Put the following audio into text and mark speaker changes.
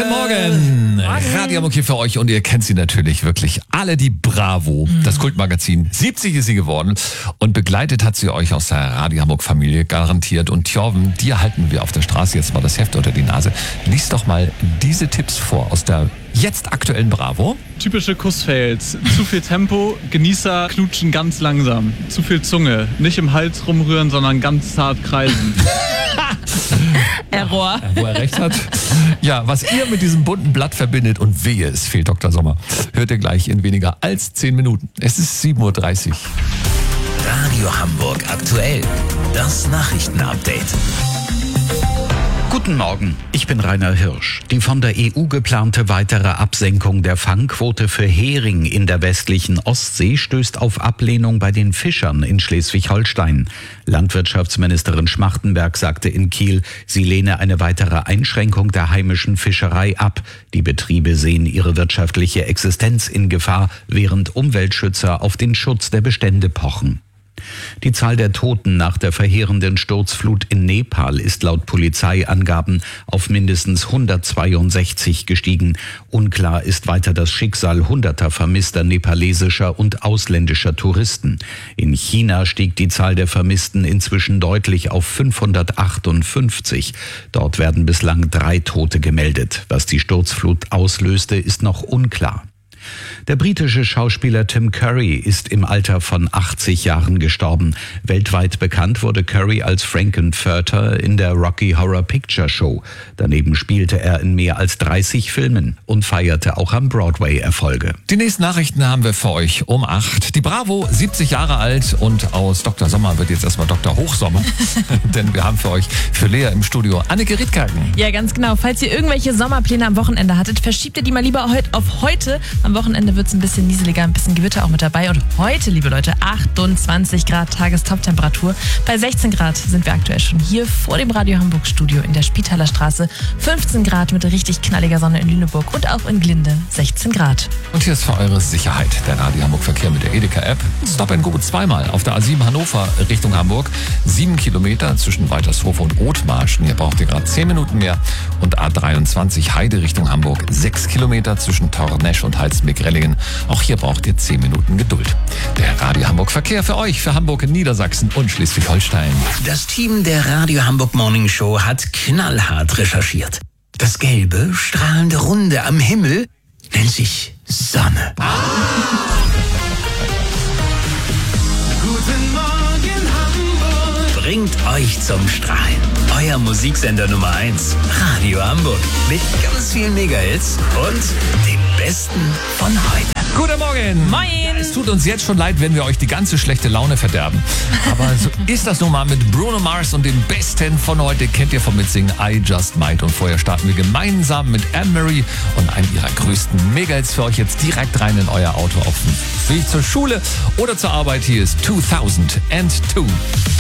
Speaker 1: Guten Morgen. Radio Hamburg hier für euch und ihr kennt sie natürlich wirklich alle, die Bravo, das Kultmagazin. 70 ist sie geworden und begleitet hat sie euch aus der Radio Hamburg Familie garantiert. Und Thjörven, dir halten wir auf der Straße jetzt mal das Heft unter die Nase. Lies doch mal diese Tipps vor aus der jetzt aktuellen Bravo.
Speaker 2: Typische Kussfails. Zu viel Tempo, Genießer knutschen ganz langsam. Zu viel Zunge. Nicht im Hals rumrühren, sondern ganz zart kreisen.
Speaker 3: Error.
Speaker 1: Wo er recht hat. Ja, was ihr mit diesem bunten Blatt verbindet und wehe, es fehlt Dr. Sommer, hört ihr gleich in weniger als 10 Minuten. Es ist 7:30 Uhr.
Speaker 4: Radio Hamburg aktuell. Das Nachrichtenupdate.
Speaker 5: Guten Morgen, ich bin Rainer Hirsch. Die von der EU geplante weitere Absenkung der Fangquote für Hering in der westlichen Ostsee stößt auf Ablehnung bei den Fischern in Schleswig-Holstein. Landwirtschaftsministerin Schmachtenberg sagte in Kiel, sie lehne eine weitere Einschränkung der heimischen Fischerei ab. Die Betriebe sehen ihre wirtschaftliche Existenz in Gefahr, während Umweltschützer auf den Schutz der Bestände pochen. Die Zahl der Toten nach der verheerenden Sturzflut in Nepal ist laut Polizeiangaben auf mindestens 162 gestiegen. Unklar ist weiter das Schicksal hunderter vermisster nepalesischer und ausländischer Touristen. In China stieg die Zahl der Vermissten inzwischen deutlich auf 558. Dort werden bislang 3 Tote gemeldet. Was die Sturzflut auslöste, ist noch unklar. Der britische Schauspieler Tim Curry ist im Alter von 80 Jahren gestorben. Weltweit bekannt wurde Curry als Frankenfurter in der Rocky Horror Picture Show. Daneben spielte er in mehr als 30 Filmen und feierte auch am Broadway Erfolge.
Speaker 1: Die nächsten Nachrichten haben wir für euch um 8. Die Bravo, 70 Jahre alt und aus Dr. Sommer wird jetzt erstmal Dr. Hochsommer. Denn wir haben für euch, für Lea im Studio, Anneke Rittkagen.
Speaker 3: Ja, ganz genau. Falls ihr irgendwelche Sommerpläne am Wochenende hattet, verschiebt ihr die mal lieber auf heute. Am Wochenende wird es ein bisschen nieseliger, ein bisschen Gewitter auch mit dabei. Und heute, liebe Leute, 28 Grad Tagestoptemperatur. Bei 16 Grad sind wir aktuell schon hier vor dem Radio Hamburg Studio in der Spitaler Straße. 15 Grad mit richtig knalliger Sonne in Lüneburg und auch in Glinde 16 Grad.
Speaker 1: Und hier ist für eure Sicherheit der Radio Hamburg Verkehr mit der Edeka-App. Stop and Go zweimal auf der A7 Hannover Richtung Hamburg. 7 Kilometer zwischen Waltershof und Othmarschen. Hier braucht ihr gerade 10 Minuten mehr. Und A23 Heide Richtung Hamburg. 6 Kilometer zwischen Tornesch und Halsmick-Rellingen. Auch hier braucht ihr 10 Minuten Geduld. Der Radio Hamburg Verkehr für euch, für Hamburg, Niedersachsen und Schleswig-Holstein.
Speaker 4: Das Team der Radio Hamburg Morning Show hat knallhart recherchiert. Das gelbe, strahlende Runde am Himmel nennt sich Sonne. Guten Morgen Hamburg. Bringt euch zum Strahlen. Euer Musiksender Nummer 1, Radio Hamburg. Mit ganz vielen Megahits und dem Besten von heute.
Speaker 1: Guten Morgen.
Speaker 3: Moin.
Speaker 1: Ja, es tut uns jetzt schon leid, wenn wir euch die ganze schlechte Laune verderben. Aber so ist das nun mal mit Bruno Mars und dem Besten von heute. Kennt ihr vom Mitsingen I Just Might. Und vorher starten wir gemeinsam mit Anne-Marie und einem ihrer größten Megahits für euch jetzt direkt rein in euer Auto auf dem Weg zur Schule oder zur Arbeit. Hier ist 2002.